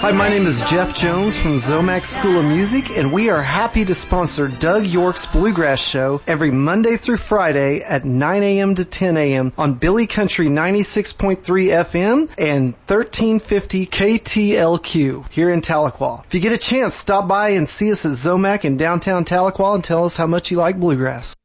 Hi, my name is Jeff Jones from Zomax School of Music, and we are happy to sponsor Doug York's Bluegrass Show every Monday through Friday at 9 a.m. to 10 a.m. on Billy Country 96.3 FM and 1350 KTLQ here in Tahlequah. If you get a chance, stop by and see us at Zomac in downtown Tahlequah and tell us how much you like bluegrass.